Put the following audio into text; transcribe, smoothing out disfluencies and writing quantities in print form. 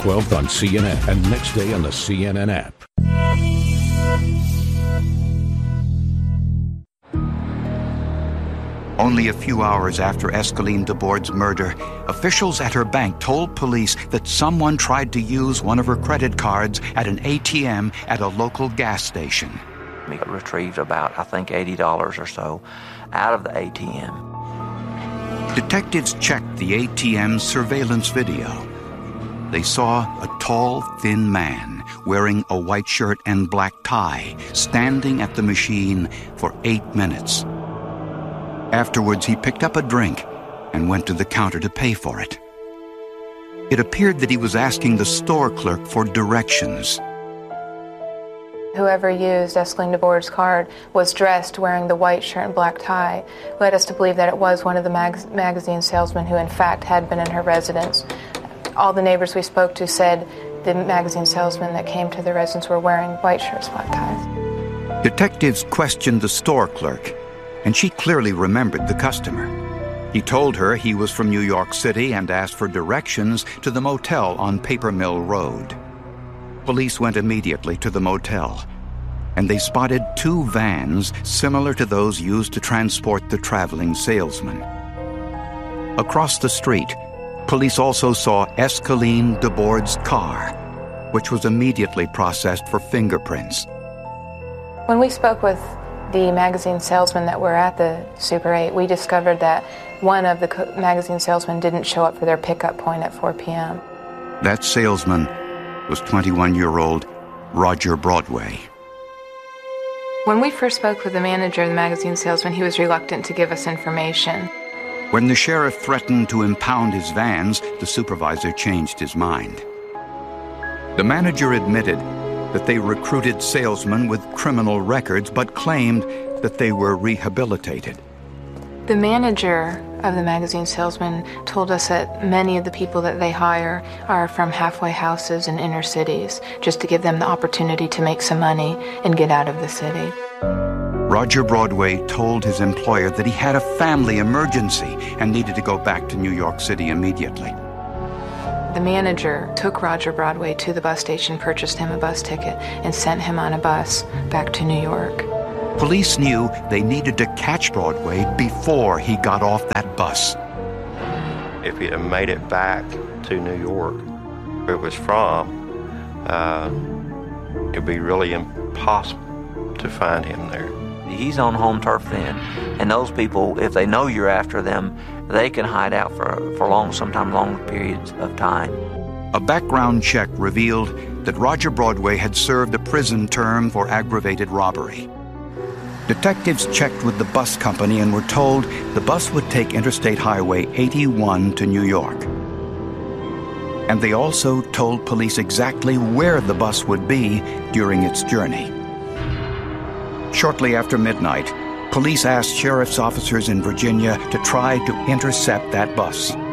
12th on CNN and next day on the CNN app. Only a few hours after Escaline DeBord's murder, officials at her bank told police that someone tried to use one of her credit cards at an ATM at a local gas station. We retrieved about, I think, $80 or so out of the ATM. Detectives checked the ATM's surveillance video. They saw a tall, thin man wearing a white shirt and black tie standing at the machine for 8 minutes. Afterwards, he picked up a drink and went to the counter to pay for it. It appeared that he was asking the store clerk for directions. Whoever used Escaline DeBord's card was dressed wearing the white shirt and black tie, led us to believe that it was one of the magazine salesmen who in fact had been in her residence. All the neighbors we spoke to said the magazine salesmen that came to the residence were wearing white shirts, black ties. Detectives questioned the store clerk, and she clearly remembered the customer. He told her he was from New York City and asked for directions to the motel on Paper Mill Road. Police went immediately to the motel, and they spotted 2 vans similar to those used to transport the traveling salesman. Across the street, police also saw Escaline DeBord's car, which was immediately processed for fingerprints. When we spoke with the magazine salesmen that were at the Super 8, we discovered that one of the magazine salesmen didn't show up for their pickup point at 4 p.m. That salesman was 21-year-old Roger Broadway. When we first spoke with the manager of the magazine salesman, he was reluctant to give us information. When the sheriff threatened to impound his vans, the supervisor changed his mind. The manager admitted that they recruited salesmen with criminal records, but claimed that they were rehabilitated. The manager of the magazine salesman told us that many of the people that they hire are from halfway houses in inner cities, just to give them the opportunity to make some money and get out of the city. Roger Broadway told his employer that he had a family emergency and needed to go back to New York City immediately. The manager took Roger Broadway to the bus station, purchased him a bus ticket, and sent him on a bus back to New York. Police knew they needed to catch Broadway before he got off that bus. If he had made it back to New York, where it was from, it would be really impossible to find him there. He's on home turf then, and those people, if they know you're after them, they can hide out for sometimes long periods of time. A background check revealed that Roger Broadway had served a prison term for aggravated robbery. Detectives checked with the bus company and were told the bus would take Interstate Highway 81 to New York. And they also told police exactly where the bus would be during its journey. Shortly after midnight, police asked sheriff's officers in Virginia to try to intercept that bus.